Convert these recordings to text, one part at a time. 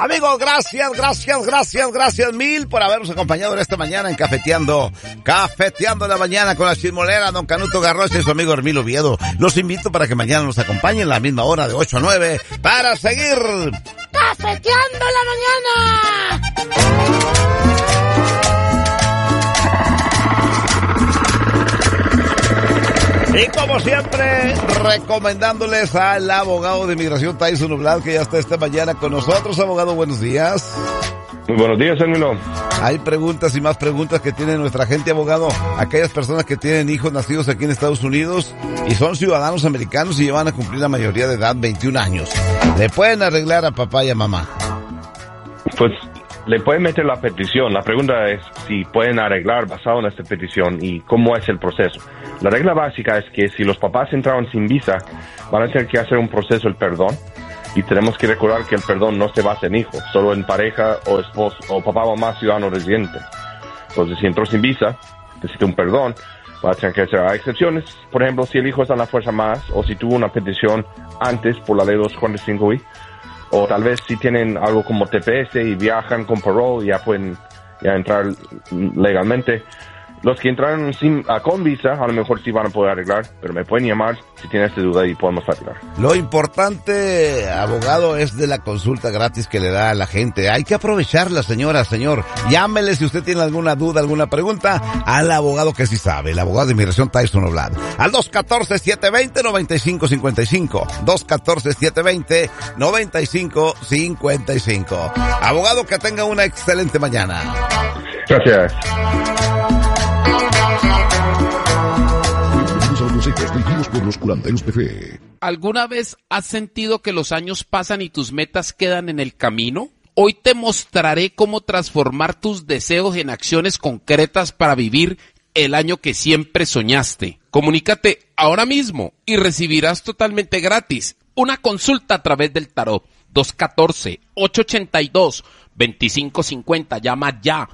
Amigos, gracias mil por habernos acompañado en esta mañana en Cafeteando la Mañana con la chismolera, don Canuto Garrocha y su amigo Hermilo Oviedo. Los invito para que mañana nos acompañen a la misma hora de 8 a 9 para seguir Cafeteando la Mañana. Y como siempre, recomendándoles al abogado de inmigración Tyson Oblad, que ya está esta mañana con nosotros. Abogado, buenos días. Muy buenos días, Hermilo. Hay preguntas y más preguntas que tiene nuestra gente, abogado. Aquellas personas que tienen hijos nacidos aquí en Estados Unidos y son ciudadanos americanos y van a cumplir la mayoría de edad, 21 años. ¿Le pueden arreglar a papá y a mamá? Pues le pueden meter la petición. La pregunta es si pueden arreglar basado en esta petición y cómo es el proceso. La regla básica es que si los papás entraron sin visa, van a tener que hacer un proceso de perdón. Y tenemos que recordar que el perdón no se basa en hijos, solo en pareja o esposo o papá o mamá ciudadano residente. Entonces, si entró sin visa, necesita un perdón, va a tener que hacer excepciones. Por ejemplo, si el hijo está en la fuerza más o si tuvo una petición antes por la ley 245i, o tal vez si tienen algo como TPS y viajan con parole, ya pueden entrar legalmente. Los que entraron con visa, a lo mejor sí van a poder arreglar, pero me pueden llamar si tienen esta duda y podemos arreglar. Lo importante, abogado, es de la consulta gratis que le da a la gente. Hay que aprovecharla, señora, señor. Llámele si usted tiene alguna duda, alguna pregunta, al abogado que sí sabe, el abogado de inmigración Tyson Oblad. Al 214-720-9555. 214-720-9555. Abogado, que tenga una excelente mañana. Gracias. Por los curanderos de fe. ¿Alguna vez has sentido que los años pasan y tus metas quedan en el camino? Hoy te mostraré cómo transformar tus deseos en acciones concretas para vivir el año que siempre soñaste. Comunícate ahora mismo y recibirás totalmente gratis una consulta a través del tarot. 214-882-2550. Llama ya.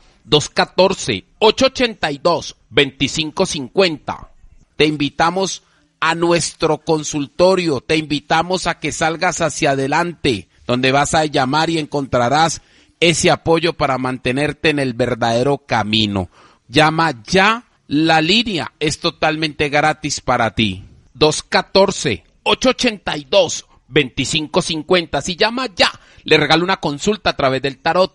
214-882-2550. Te invitamos a nuestro consultorio, te invitamos a que salgas hacia adelante, donde vas a llamar y encontrarás ese apoyo para mantenerte en el verdadero camino. Llama ya, la línea es totalmente gratis para ti. 214-882-2550. Si llama ya, le regalo una consulta a través del tarot.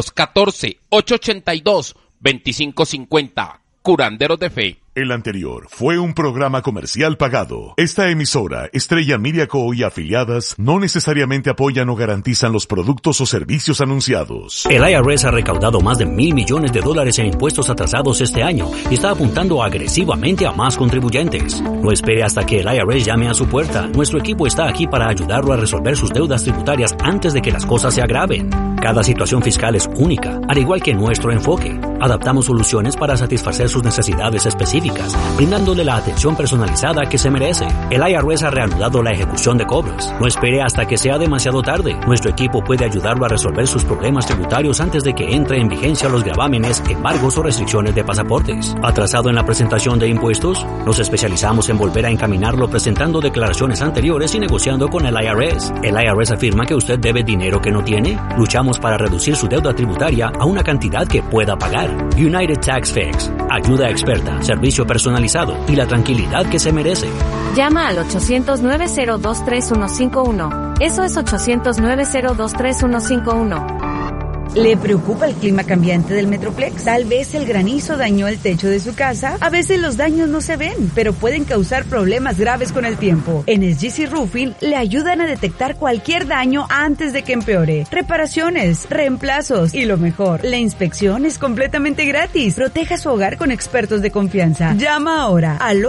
214-882-2550. Curanderos de Fe. El anterior fue un programa comercial pagado. Esta emisora, Estrella Media Co. y afiliadas, no necesariamente apoyan o garantizan los productos o servicios anunciados. El IRS ha recaudado más de $1,000 millones en impuestos atrasados este año y está apuntando agresivamente a más contribuyentes. No espere hasta que el IRS llame a su puerta. Nuestro equipo está aquí para ayudarlo a resolver sus deudas tributarias antes de que las cosas se agraven. Cada situación fiscal es única, al igual que nuestro enfoque. Adaptamos soluciones para satisfacer sus necesidades específicas, brindándole la atención personalizada que se merece. El IRS ha reanudado la ejecución de cobros. No espere hasta que sea demasiado tarde. Nuestro equipo puede ayudarlo a resolver sus problemas tributarios antes de que entre en vigencia los gravámenes, embargos o restricciones de pasaportes. ¿Atrasado en la presentación de impuestos? Nos especializamos en volver a encaminarlo presentando declaraciones anteriores y negociando con el IRS. ¿El IRS afirma que usted debe dinero que no tiene? Luchamos para reducir su deuda tributaria a una cantidad que pueda pagar. United Tax Fix. Ayuda experta, servicio personalizado y la tranquilidad que se merece. Llama al 800-902-3151. Eso es 800-902-3151. ¿Le preocupa el clima cambiante del Metroplex? Tal vez el granizo dañó el techo de su casa. A veces los daños no se ven, pero pueden causar problemas graves con el tiempo. En SGC Roofing le ayudan a detectar cualquier daño antes de que empeore. Reparaciones, reemplazos y lo mejor, la inspección es completamente gratis. Proteja su hogar con expertos de confianza. Llama ahora al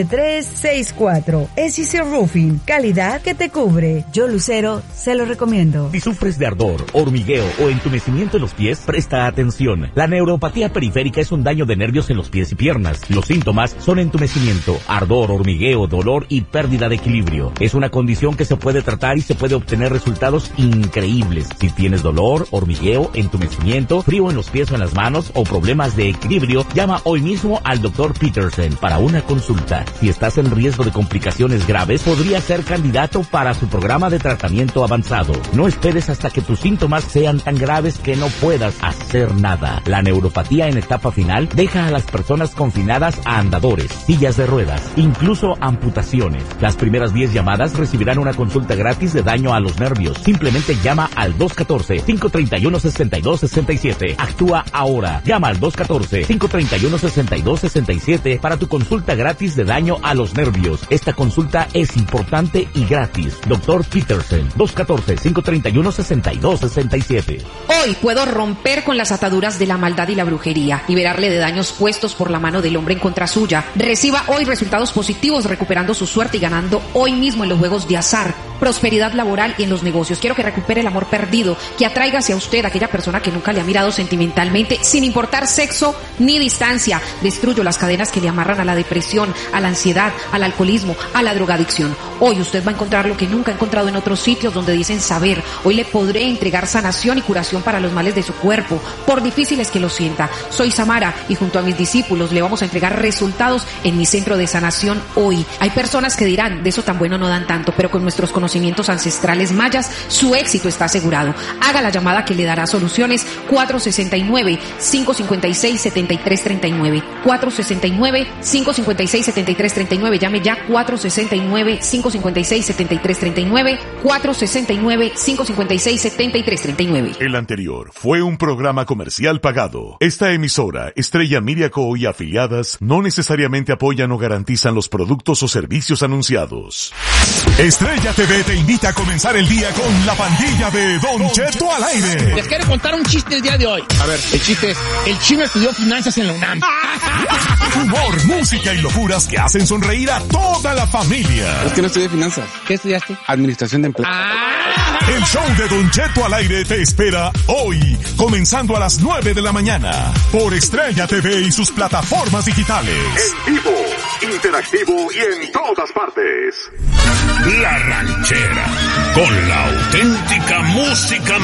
817-784-7364. SGC Roofing, calidad que te cubre. Yo, Lucero, se lo recomiendo. funcionando. Si sufres de ardor, hormigueo o entumecimiento en los pies, presta atención. La neuropatía periférica es un daño de nervios en los pies y piernas. Los síntomas son entumecimiento, ardor, hormigueo, dolor y pérdida de equilibrio. Es una condición que se puede tratar y se puede obtener resultados increíbles. Si tienes dolor, hormigueo, entumecimiento, frío en los pies o en las manos o problemas de equilibrio, llama hoy mismo al Dr. Peterson para una consulta. Si estás en riesgo de complicaciones graves, podría ser candidato para su programa de tratamiento avanzado. No esperes hasta que tus síntomas sean tan graves que no puedas hacer nada. La neuropatía en etapa final deja a las personas confinadas a andadores, sillas de ruedas, incluso amputaciones. Las primeras 10 llamadas recibirán una consulta gratis de daño a los nervios. Simplemente llama al 214-531-6267. Actúa ahora. Llama al 214-531-6267 para tu consulta gratis de daño a los nervios. Esta consulta es importante y gratis. Dr. Peterson, 214-531-6267. Hoy puedo romper con las ataduras de la maldad y la brujería, liberarle de daños puestos por la mano del hombre en contra suya. Reciba hoy resultados positivos recuperando su suerte y ganando hoy mismo en los juegos de azar, prosperidad laboral y en los negocios. Quiero que recupere el amor perdido, que atraiga hacia usted a aquella persona que nunca le ha mirado sentimentalmente, sin importar sexo ni distancia. Destruyo las cadenas que le amarran a la depresión, a la ansiedad, al alcoholismo, a la drogadicción. Hoy usted va a encontrar lo que nunca ha encontrado en otros sitios donde dicen saber. Hoy le podré entregar sanación y curación para los males de su cuerpo, por difíciles que lo sienta. Soy Samara y junto a mis discípulos le vamos a entregar resultados en mi centro de sanación hoy. Hay personas que dirán, de eso tan bueno no dan tanto, pero con nuestros conocimientos ancestrales mayas, su éxito está asegurado. Haga la llamada que le dará soluciones. 469-556-7339. 469-556-7339. Llame ya. 469-556-7339. 469-556-7339. El anterior fue un programa comercial pagado. Esta emisora, Estrella Miriaco y afiliadas, no necesariamente apoyan o garantizan los productos o servicios anunciados. Estrella TV te invita a comenzar el día con la pandilla de Don Cheto al aire. Les quiero contar un chiste el día de hoy. A ver, el chiste es, el chino estudió finanzas en la UNAM. Humor, música y locuras que hacen sonreír a toda la familia. Es que no estudié finanzas. ¿Qué estudiaste? Administración de empresas. El show de Don Cheto al aire te espera hoy, comenzando a las 9 de la mañana, por Estrella TV y sus plataformas digitales. En vivo, interactivo y en todas partes. La Ranchera, con la auténtica música